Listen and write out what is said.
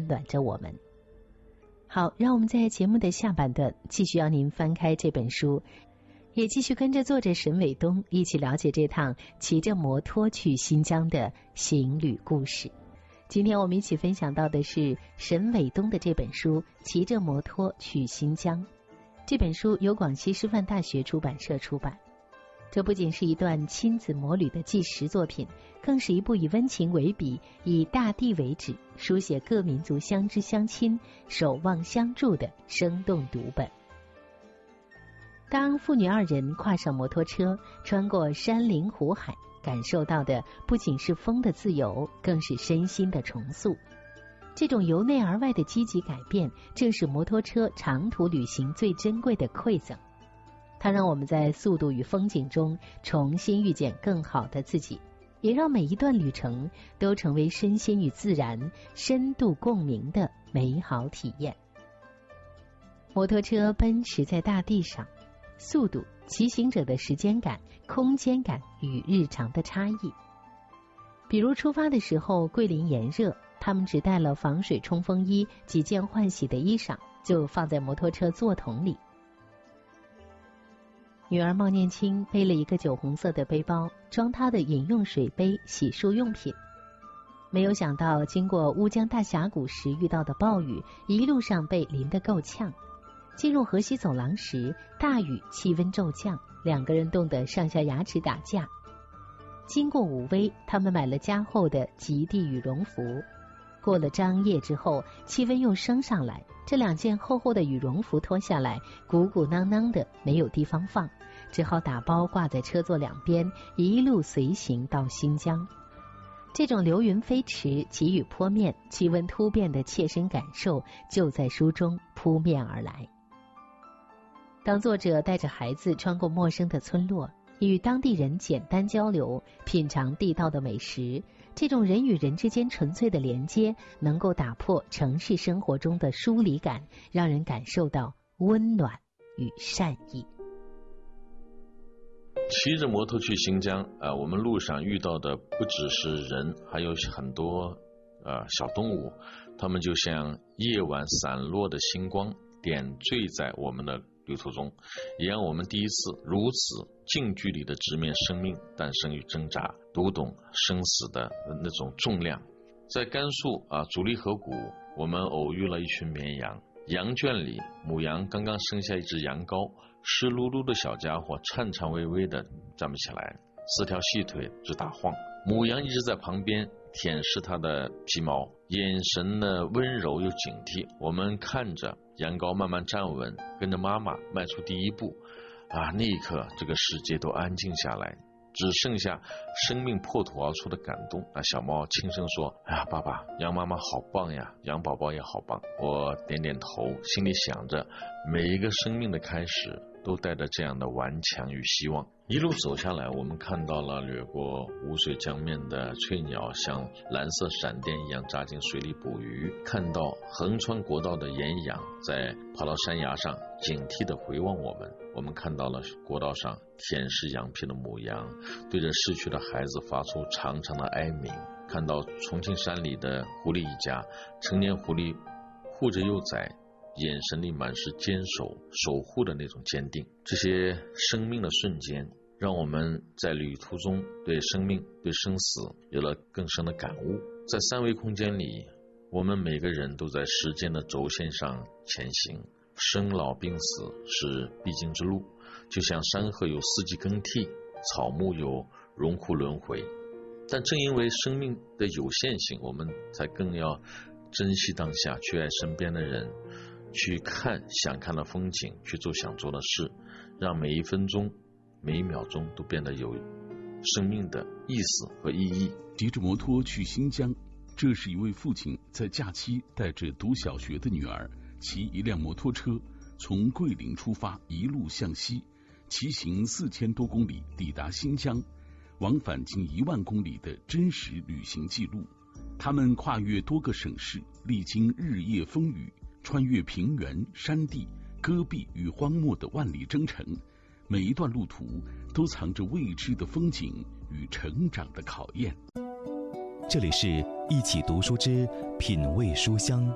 温暖着我们。好，让我们在节目的下半段继续要您翻开这本书，也继续跟着作者沈伟东一起了解这趟骑着摩托去新疆的行旅故事。今天我们一起分享到的是沈伟东的这本书《骑着摩托去新疆》。这本书由广西师范大学出版社出版。这不仅是一段亲子摩旅的纪实作品，更是一部以温情为笔，以大地为纸，书写各民族相知相亲、守望相助的生动读本。当父女二人跨上摩托车，穿过山林湖海，感受到的不仅是风的自由，更是身心的重塑。这种由内而外的积极改变，正是摩托车长途旅行最珍贵的馈赠。它让我们在速度与风景中重新遇见更好的自己，也让每一段旅程都成为身心与自然深度共鸣的美好体验。摩托车奔驰在大地上，速度、骑行者的时间感、空间感与日常的差异。比如出发的时候桂林炎热，他们只带了防水冲锋衣、几件换洗的衣裳，就放在摩托车座筒里。女儿孟念青背了一个酒红色的背包，装她的饮用水杯、洗漱用品。没有想到经过乌江大峡谷时遇到的暴雨，一路上被淋得够呛。进入河西走廊时，大雨，气温骤降，两个人冻得上下牙齿打架。经过武威，他们买了加厚的极地羽绒服。过了张掖之后，气温又升上来，这两件厚厚的羽绒服脱下来，鼓鼓囊囊的，没有地方放，只好打包挂在车座两边，一路随行到新疆。这种流云飞驰、急雨泼面、气温突变的切身感受，就在书中扑面而来。当作者带着孩子穿过陌生的村落，与当地人简单交流，品尝地道的美食，这种人与人之间纯粹的连接，能够打破城市生活中的疏离感，让人感受到温暖与善意。 骑着摩托去新疆我们路上遇到的不只是人，还有很多小动物，它们就像夜晚散落的星光，点缀在我们的旅途中，也让我们第一次如此近距离的直面生命诞生与挣扎，读懂生死的那种重量。在甘肃竹离河谷，我们偶遇了一群绵羊，羊圈里母羊刚刚生下一只羊羔，湿漉漉的小家伙颤颤巍巍的站不起来，4条细腿直打晃，母羊一直在旁边舔舐它的皮毛，眼神的温柔又警惕。我们看着羊羔慢慢站稳，跟着妈妈迈出第一步那一刻这个世界都安静下来，只剩下生命破土而出的感动。小猫轻声说，爸爸，羊妈妈好棒呀，羊宝宝也好棒。我点点头，心里想着每一个生命的开始都带着这样的顽强与希望。一路走下来，我们看到了掠过无水江面的翠鸟像蓝色闪电一样扎进水里捕鱼，看到横穿国道的岩羊在爬到山崖上警惕地回望我们。我们看到了国道上舔舐羊皮的母羊对着逝去的孩子发出长长的哀鸣，看到重庆山里的狐狸一家，成年狐狸护着幼崽，眼神里满是坚守守护的那种坚定。这些生命的瞬间让我们在旅途中对生命对生死有了更深的感悟。在三维空间里，我们每个人都在时间的轴线上前行，生老病死是必经之路，就像山河有四季更替，草木有荣枯轮回。但正因为生命的有限性，我们才更要珍惜当下，去爱身边的人，去看想看的风景，去做想做的事，让每一分钟每一秒钟都变得有生命的意思和意义。 骑着摩托去新疆，这是一位父亲在假期带着读小学的女儿骑一辆摩托车从桂林出发，一路向西，骑行4000多公里抵达新疆，往返近1万公里的真实旅行记录。他们跨越多个省市，历经日夜风雨，穿越平原、山地、戈壁与荒漠的万里征程，每一段路途都藏着未知的风景与成长的考验。 这里是一起读书之品味书香。